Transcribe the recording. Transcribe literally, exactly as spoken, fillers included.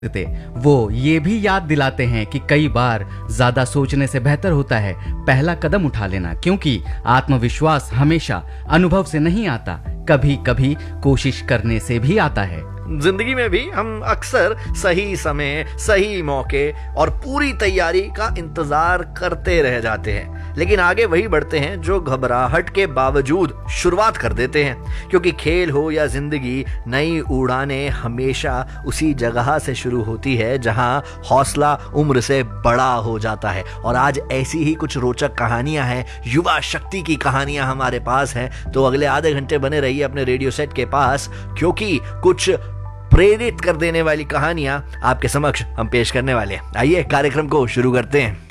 थे, वो ये भी याद दिलाते हैं कि कई बार ज्यादा सोचने से बेहतर होता है पहला कदम उठा लेना, क्योंकि आत्मविश्वास हमेशा अनुभव से नहीं आता, कभी कभी कोशिश करने से भी आता है। जिंदगी में भी हम अक्सर सही समय, सही मौके और पूरी तैयारी का इंतजार करते रह जाते हैं, लेकिन आगे वही बढ़ते हैं जो घबराहट के बावजूद शुरुआत कर देते हैं, क्योंकि खेल हो या जिंदगी, नई उड़ानें हमेशा उसी जगह से शुरू होती है जहां हौसला उम्र से बड़ा हो जाता है। और आज ऐसी ही कुछ रोचक कहानियां हैं, युवा शक्ति की कहानियां हमारे पास हैं, तो अगले आधे घंटे बने रहिए अपने रेडियो सेट के पास, क्योंकि कुछ प्रेरित कर देने वाली कहानियां आपके समक्ष हम पेश करने वाले हैं। आइए कार्यक्रम को शुरू करते हैं।